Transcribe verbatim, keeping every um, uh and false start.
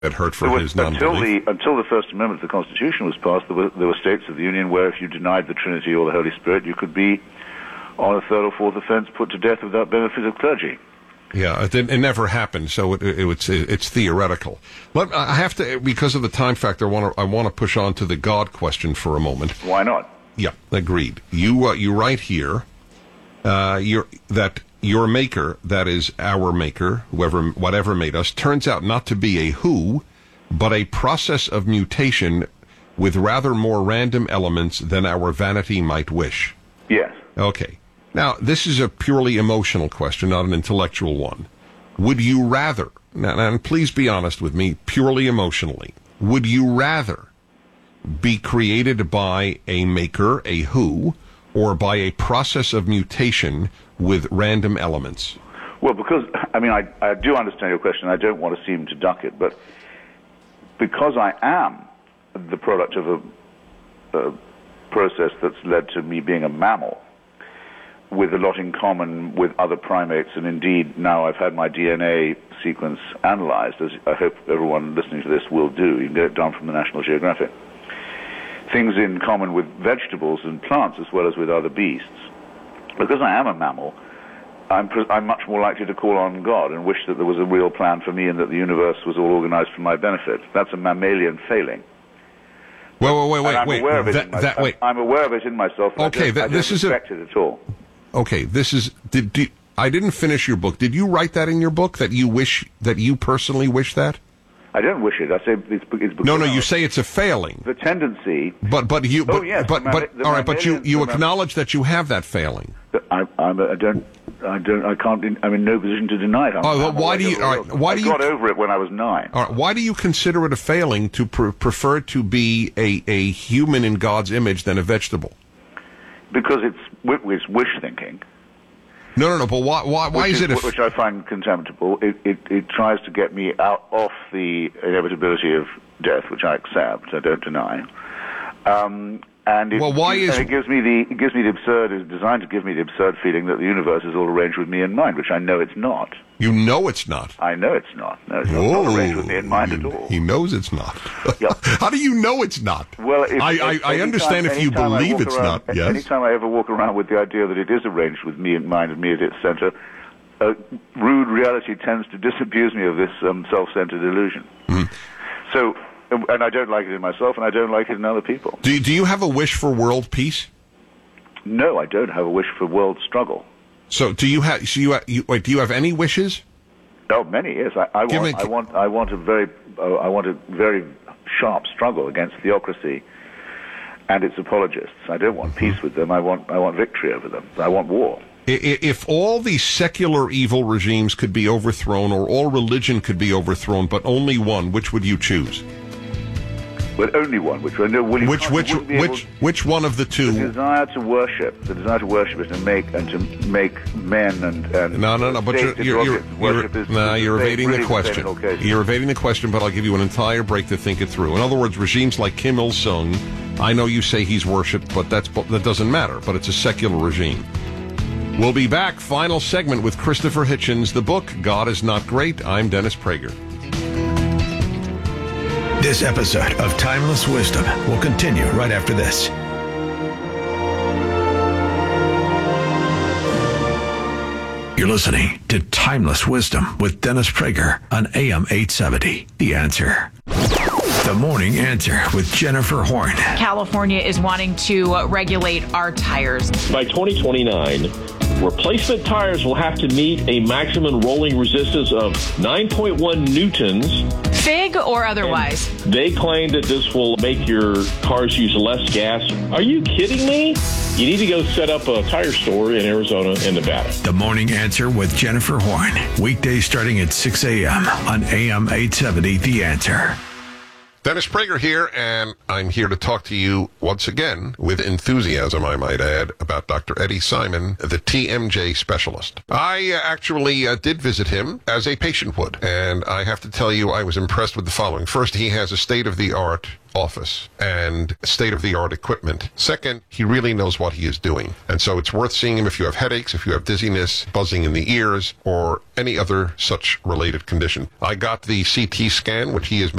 At hurt for was, his non-belief. Until the, until the First Amendment of the Constitution was passed, there were, there were states of the Union where if you denied the Trinity or the Holy Spirit, you could be, on a third or fourth offense, put to death without benefit of clergy. Yeah, it, it never happened, so it, it, it's it's theoretical. But I have to, because of the time factor, I want to I want to push on to the God question for a moment. Why not? Yeah, agreed. You uh, you write here, uh, you're, that your maker, that is our maker, whoever whatever made us, turns out not to be a who, but a process of mutation with rather more random elements than our vanity might wish. Yes. Okay. Now, this is a purely emotional question, not an intellectual one. Would you rather, now, and please be honest with me, purely emotionally, would you rather be created by a maker, a who, or by a process of mutation with random elements? Well, because, I mean, I, I do understand your question. I don't want to seem to duck it, but because I am the product of a, a process that's led to me being a mammal, with a lot in common with other primates, and indeed now I've had my D N A sequence analyzed, as I hope everyone listening to this will do. You can get it done from the National Geographic. Things in common with vegetables and plants as well as with other beasts. Because I am a mammal, I'm, I'm much more likely to call on God and wish that there was a real plan for me and that the universe was all organized for my benefit. That's a mammalian failing. Wait, wait, wait, wait, I'm wait. Aware of it that, in my, that, wait. I'm aware of it in myself. Okay, I don't, that, I don't this is a. respect it at all. Okay, this is. Did, did I didn't finish your book? Did you write that in your book that you wish that you personally wish that? I don't wish it. I say it's, it's no, no. You say it's a failing. The tendency. But but you. But, oh yes. But the but the all right. But you you the acknowledge that you have that failing. I, I'm, I don't. I don't. I can't. I'm in no position to deny it. I'm, oh, well, I'm why do you? All right, why I do got you? over it when I was nine. All right. Why do you consider it a failing to pr- prefer to be a a human in God's image than a vegetable? Because it's it's wish thinking. No, no, no. But why? Why? Why which is, is it? A f- which I find contemptible. It, it it tries to get me out off the inevitability of death, which I accept. I don't deny. Um, and it, well, why it, is and it gives me the it gives me the absurd. It's designed to give me the absurd feeling that the universe is all arranged with me in mind, which I know it's not. You know it's not. I know it's not. No, it's Whoa, not arranged with me in mind you, at all. He knows it's not. Yep. How do you know it's not? Well, if, I, if, I, I understand time, if you believe it's around, not. Yes. Anytime I ever walk around with the idea that it is arranged with me in mind and me at its center, uh, rude reality tends to disabuse me of this um, self-centered illusion. Mm. So, and I don't like it in myself, and I don't like it in other people. Do do you have a wish for world peace? No, I don't have a wish for world struggle. So, do you have? So you, you wait? Do you have any wishes? Oh, many. Yes, I, I want. Me, I want. I want a very. Uh, I want a very sharp struggle against theocracy and its apologists. I don't want mm-hmm. peace with them. I want. I want victory over them. I want war. If all these secular evil regimes could be overthrown, or all religion could be overthrown, but only one, which would you choose? But only one, which I know. Well, which which which which one of the two? The desire to worship, the desire to worship is to make and to make men and and. No, no, no. But you're you're you're, you're, is, no, you're evading really the question. You're evading the question, but I'll give you an entire break to think it through. In other words, regimes like Kim Il Sung, I know you say he's worshipped, but that's that doesn't matter. But it's a secular regime. We'll be back. Final segment with Christopher Hitchens. The book God Is Not Great. I'm Dennis Prager. This episode of Timeless Wisdom will continue right after this. You're listening to Timeless Wisdom with Dennis Prager on A M eight seventy. The Answer. The Morning Answer with Jennifer Horn. California is wanting to regulate our tires. By twenty twenty-nine, replacement tires will have to meet a maximum rolling resistance of nine point one newtons. Fig or otherwise. And they claim that this will make your cars use less gas. Are you kidding me? You need to go set up a tire store in Arizona and Nevada. The Morning Answer with Jennifer Horn. Weekdays starting at six a.m. on A M eight seventy, The Answer. Dennis Prager here, and I'm here to talk to you once again, with enthusiasm, I might add, about Doctor Eddie Simon, the T M J specialist. I uh, actually uh, did visit him as a patient would, and I have to tell you I was impressed with the following. First, he has a state-of-the-art office and state-of-the-art equipment. Second, he really knows what he is doing. And so it's worth seeing him if you have headaches, if you have dizziness, buzzing in the ears, or any other such related condition. I got the C T scan, which he has